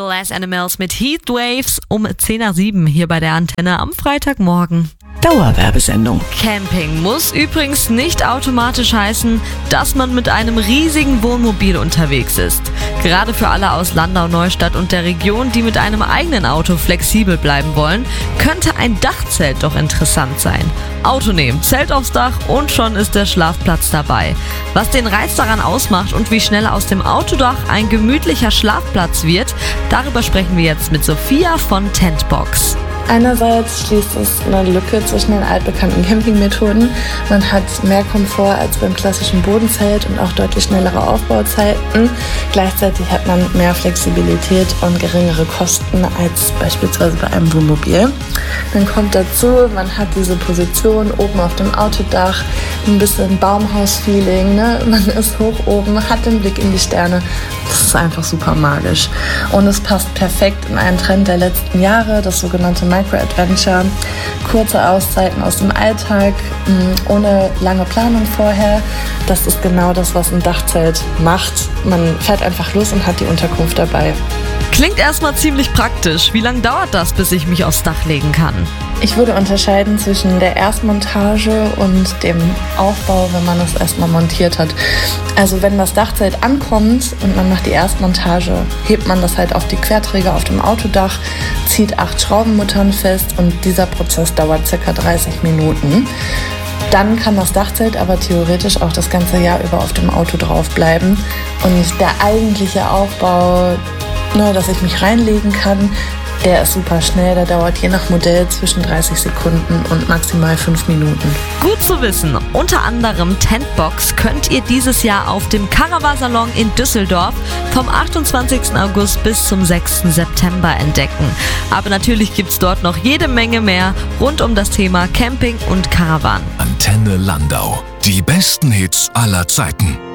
Glass Animals mit Heatwaves um 6:10 hier bei der Antenne am Freitagmorgen. Dauerwerbesendung. Camping muss übrigens nicht automatisch heißen, dass man mit einem riesigen Wohnmobil unterwegs ist. Gerade für alle aus Landau, Neustadt und der Region, die mit einem eigenen Auto flexibel bleiben wollen, könnte ein Dachzelt doch interessant sein. Auto nehmen, Zelt aufs Dach und schon ist der Schlafplatz dabei. Was den Reiz daran ausmacht und wie schnell aus dem Autodach ein gemütlicher Schlafplatz wird, darüber sprechen wir jetzt mit Sophia von Tentbox. Einerseits schließt es eine Lücke zwischen den altbekannten Campingmethoden. Man hat mehr Komfort als beim klassischen Bodenzelt und auch deutlich schnellere Aufbauzeiten. Gleichzeitig hat man mehr Flexibilität und geringere Kosten als beispielsweise bei einem Wohnmobil. Dann kommt dazu, man hat diese Position oben auf dem Autodach, ein bisschen Baumhaus-Feeling, ne? Man ist hoch oben, hat den Blick in die Sterne. Das ist einfach super magisch. Und es passt perfekt in einen Trend der letzten Jahre, das sogenannte Micro-Adventure. Kurze Auszeiten aus dem Alltag, ohne lange Planung vorher. Das ist genau das, was ein Dachzelt macht. Man fährt einfach los und hat die Unterkunft dabei. Klingt erstmal ziemlich praktisch. Wie lange dauert das, bis ich mich aufs Dach legen kann? Ich würde unterscheiden zwischen der Erstmontage und dem Aufbau, wenn man es erstmal montiert hat. Also wenn das Dachzelt ankommt und man macht die Erstmontage, hebt man das halt auf die Querträger auf dem Autodach, zieht 8 Schraubenmuttern fest und dieser Prozess dauert ca. 30 Minuten. Dann kann das Dachzelt aber theoretisch auch das ganze Jahr über auf dem Auto drauf bleiben. Und der eigentliche Aufbau, dass ich mich reinlegen kann, der ist super schnell, der dauert je nach Modell zwischen 30 Sekunden und maximal 5 Minuten. Gut zu wissen. Unter anderem Tentbox könnt ihr dieses Jahr auf dem Caravan-Salon in Düsseldorf vom 28. August bis zum 6. September entdecken. Aber natürlich gibt's dort noch jede Menge mehr rund um das Thema Camping und Caravan. Antenne Landau. Die besten Hits aller Zeiten.